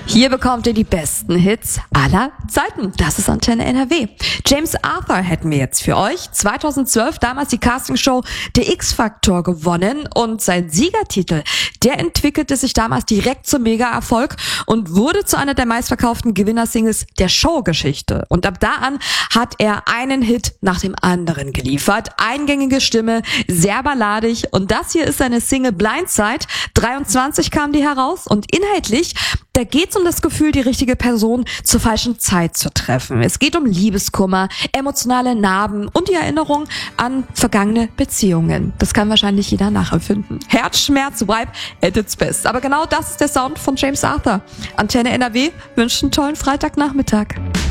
Hier bekommt ihr die besten Hits aller Zeiten. Das ist Antenne NRW. James Arthur hätten wir jetzt für euch. 2012 damals die Castingshow Der X-Factor gewonnen und sein Siegertitel, der entwickelte sich damals direkt zum Mega-Erfolg und wurde zu einer der meistverkauften Gewinnersingles der Showgeschichte. Und ab da an hat er einen Hit nach dem anderen geliefert. Eingängige Stimme, sehr balladig, und das hier ist seine Single Blindside. 23 kam die heraus und inhaltlich, da geht's um das Gefühl, die richtige Person zur falschen Zeit zu treffen. Es geht um Liebeskummer, emotionale Narben und die Erinnerung an vergangene Beziehungen. Das kann wahrscheinlich jeder nachempfinden. Herzschmerz, Vibe at its best. Aber genau das ist der Sound von James Arthur. Antenne NRW wünscht einen tollen Freitagnachmittag.